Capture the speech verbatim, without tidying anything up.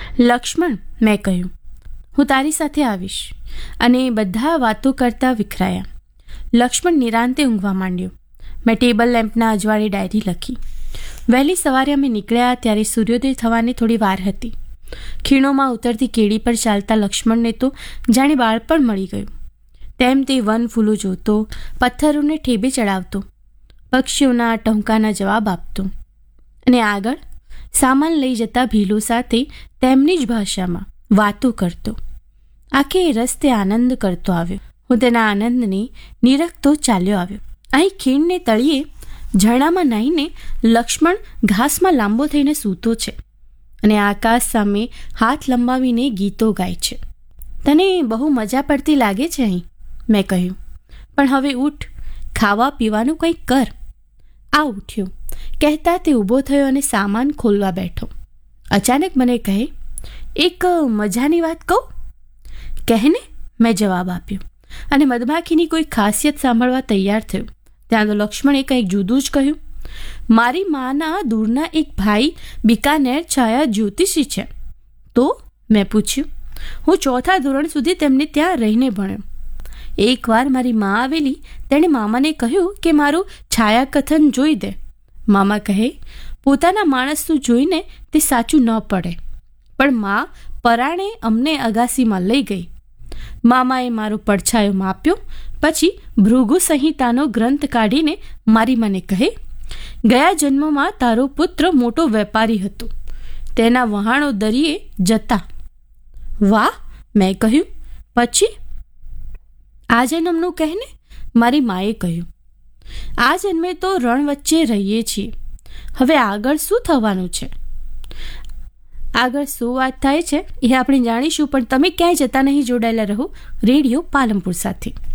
લક્ષ્મણ, મેં કહ્યું, હું તારી સાથે આવીશ. અને બધા વાતો કરતા વિખરાયા. લક્ષ્મણ નિરાંતે ઊંઘવા માંડ્યો. મેં ટેબલ લેમ્પના અજવાળે ડાયરી લખી. વહેલી સવારે અમે નીકળ્યા ત્યારે સૂર્યોદય થવાને થોડી વાર હતી. ખીણોમાં ઉતરતી કેડી પર ચાલતા લક્ષ્મણને તો જાણે બાળપણ મળી ગયું. તેમ તે વન ફૂલો જોતો, પથ્થરોને ઠેબે ચડાવતો, પક્ષીઓના ટહુકાના જવાબ આપતો અને આગળ સામાન લઈ જતા ભીલો સાથે તેમની જ ભાષામાં વાતો કરતો. આખે રસ્તે આનંદ કરતો આવ્યો. હું તેના આનંદને નિરખતો ચાલ્યો આવ્યો. અહીં ખીણને તળિયે ઝરણામાં નાહીને લક્ષ્મણ ઘાસમાં લાંબો થઈને સૂતો છે અને આકાશ સામે હાથ લંબાવીને ગીતો ગાય છે. તને બહુ મજા પડતી લાગે છે અહીં, મેં કહ્યું. પણ હવે ઉઠ, ખાવા પીવાનું કંઈક કર. આ ઉઠ્યો કહેતા તે ઊભો થયો અને સામાન ખોલવા બેઠો. અચાનક મને કહે, એક મજાની વાત કહું? કહેને, મેં જવાબ આપ્યો અને મધમાખીની કોઈ ખાસિયત સાંભળવા તૈયાર થયો. ત્યાં તો લક્ષ્મણે કંઈક જુદું જ કહ્યું. મારી માના દૂરના એક ભાઈ બિકાનેર છાયા જ્યોતિષી છે. તો મેં પૂછ્યું. હું ચોથા ધોરણ સુધી તેમને ત્યાં રહીને ભણ્યો. એકવાર મારી મા આવેલી, તેણે મામાને કહ્યું કે મારું છાયાકથન જોઈ દે. મામા કહે, પોતાના માણસનું જોઈને તે સાચું ન પડે. પણ મા પરાણે અમને અગાસીમાં લઈ ગઈ. મામાએ મારો પડછાયો માપ્યો. પછી ભૃગુ સંહિતાનો ગ્રંથ કાઢીને મારી મને કહે, ગયા જન્મમાં તારો પુત્ર મોટો વેપારી હતો, તેના વહાણો દરિયે જતા. વાહ, મેં કહ્યું. પછી? આ જન્મનું કહેને, મારી માએ કહ્યું. આ જન્મે તો રણ વચ્ચે રહીએ છીએ. હવે આગળ શું થવાનું છે? આગળ શું વાત થાય છે એ આપણે જાણીશું, પણ તમે ક્યાંય જતા નહીં. જોડાયેલા રહો રેડિયો પાલનપુર સાથે.